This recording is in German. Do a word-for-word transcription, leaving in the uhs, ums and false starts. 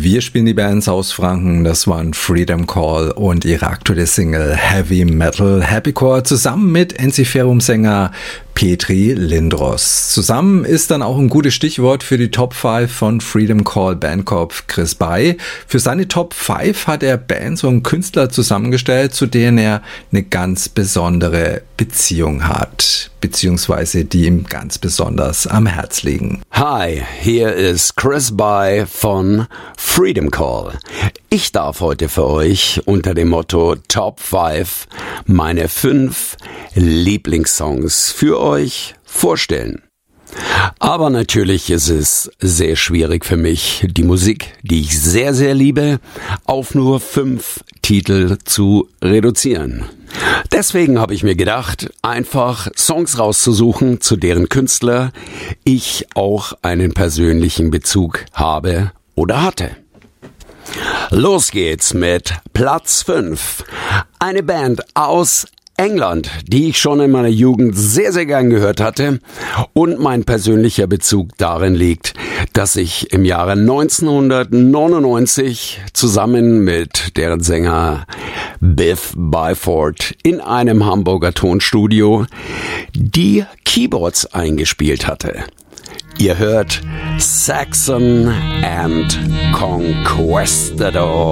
Wir spielen die Bands aus Franken, das waren Freedom Call und ihre aktuelle Single Heavy Metal Happycore zusammen mit Ensiferum-Sänger Petri Lindros. Zusammen ist dann auch ein gutes Stichwort für die Top fünf von Freedom Call Bandkopf Chris Bay. Für seine Top fünf hat er Bands und Künstler zusammengestellt, zu denen er eine ganz besondere Beziehung hat, beziehungsweise die ihm ganz besonders am Herz liegen. Hi, hier ist Chris Bay von Freedom Call. Ich darf heute für euch unter dem Motto Top fünf meine fünf Lieblingssongs für euch vorstellen. Aber natürlich ist es sehr schwierig für mich, die Musik, die ich sehr, sehr liebe, auf nur fünf Titel zu reduzieren. Deswegen habe ich mir gedacht, einfach Songs rauszusuchen, zu deren Künstler ich auch einen persönlichen Bezug habe oder hatte. Los geht's mit Platz fünf. Eine Band aus England, die ich schon in meiner Jugend sehr, sehr gern gehört hatte, und mein persönlicher Bezug darin liegt, dass ich im Jahre neunzehnhundertneunundneunzig zusammen mit deren Sänger Biff Byford in einem Hamburger Tonstudio die Keyboards eingespielt hatte. Ihr hört Saxon and Conquistador.